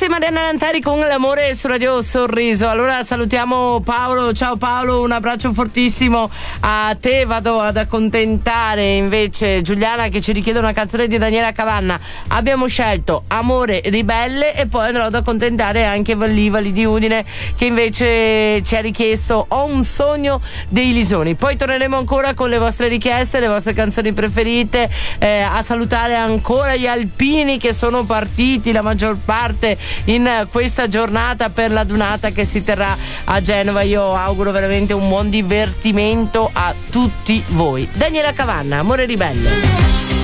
Marianna Lanteri con l'amore su Radio Sorriso. Allora salutiamo Paolo. Ciao Paolo, un abbraccio fortissimo a te. Vado ad accontentare invece Giuliana che ci richiede una canzone di Daniela Cavanna. Abbiamo scelto Amore Ribelle e poi andrò ad accontentare anche Vallivali di Udine che invece ci ha richiesto Ho un sogno dei Lisoni. Poi torneremo ancora con le vostre richieste, le vostre canzoni preferite, a salutare ancora gli alpini che sono partiti la maggior parte in questa giornata per la dunata che si terrà a Genova. Io auguro veramente un buon divertimento a tutti voi. Daniela Cavanna, Amore Ribelle.